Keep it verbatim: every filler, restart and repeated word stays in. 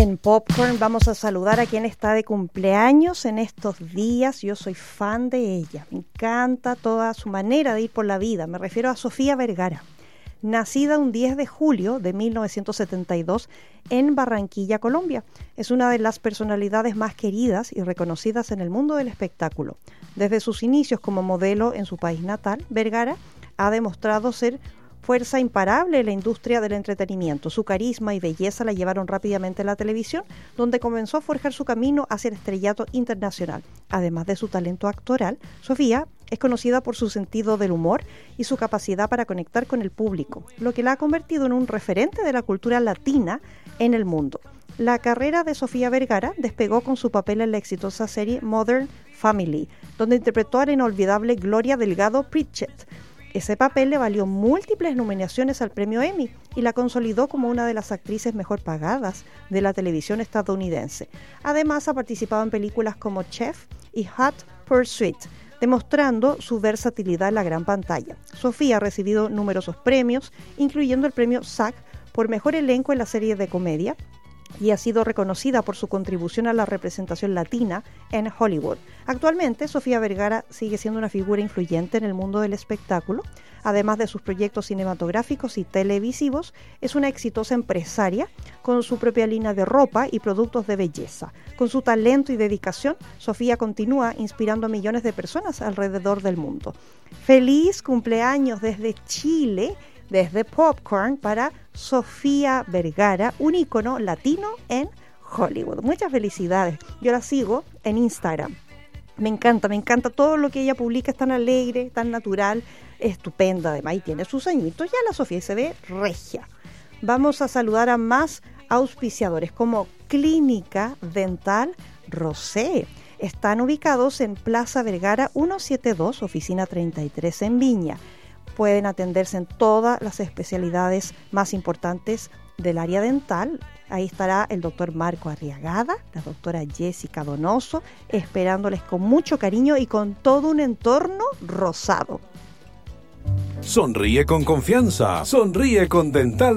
En Popcorn vamos a saludar a quien está de cumpleaños en estos días. Yo soy fan de ella, me encanta toda su manera de ir por la vida. Me refiero a Sofía Vergara, nacida un diez de julio de mil novecientos setenta y dos en Barranquilla, Colombia. Es una de las personalidades más queridas y reconocidas en el mundo del espectáculo. Desde sus inicios como modelo en su país natal, Vergara ha demostrado ser fuerza imparable en la industria del entretenimiento. Su carisma y belleza la llevaron rápidamente a la televisión, donde comenzó a forjar su camino hacia el estrellato internacional. Además de su talento actoral, Sofía es conocida por su sentido del humor y su capacidad para conectar con el público, lo que la ha convertido en un referente de la cultura latina en el mundo. La carrera de Sofía Vergara despegó con su papel en la exitosa serie Modern Family, donde interpretó a la inolvidable Gloria Delgado Pritchett. Ese papel le valió múltiples nominaciones al premio Emmy y la consolidó como una de las actrices mejor pagadas de la televisión estadounidense. Además, ha participado en películas como Chef y Hot Pursuit, demostrando su versatilidad en la gran pantalla. Sofía ha recibido numerosos premios, incluyendo el premio S A G por mejor elenco en la serie de comedia, y ha sido reconocida por su contribución a la representación latina en Hollywood. Actualmente, Sofía Vergara sigue siendo una figura influyente en el mundo del espectáculo. Además de sus proyectos cinematográficos y televisivos, es una exitosa empresaria con su propia línea de ropa y productos de belleza. Con su talento y dedicación, Sofía continúa inspirando a millones de personas alrededor del mundo. ¡Feliz cumpleaños desde Chile! Desde Popcorn para Sofía Vergara, un ícono latino en Hollywood. Muchas felicidades. Yo la sigo en Instagram. Me encanta, me encanta todo lo que ella publica, es tan alegre, tan natural, estupenda. Además, y tiene sus añitos ya la Sofía y se ve regia. Vamos a saludar a más auspiciadores como Clínica Dental Rosé. Están ubicados en Plaza Vergara ciento setenta y dos, oficina treinta y tres en Viña. Pueden atenderse en todas las especialidades más importantes del área dental. Ahí estará el doctor Marco Arriagada, la doctora Jessica Donoso, esperándoles con mucho cariño y con todo un entorno rosado. Sonríe con confianza, sonríe con Dental